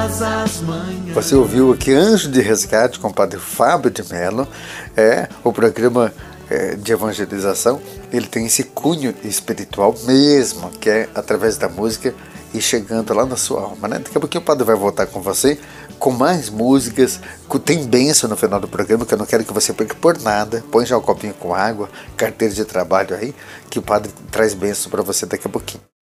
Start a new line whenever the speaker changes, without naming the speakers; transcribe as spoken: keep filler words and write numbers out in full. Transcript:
todas as manhãs.
Você ouviu aqui Anjo de Resgate com o Padre Fábio de Mello. É o programa é, de evangelização. Ele tem esse cunho espiritual mesmo, que é através da música e chegando lá na sua alma, né? Daqui a pouquinho o Padre vai voltar com você com mais músicas. Tem bênção no final do programa, que eu não quero que você perca por nada. Põe já um copinho com água, carteira de trabalho aí, que o Padre traz bênção para você daqui a pouquinho.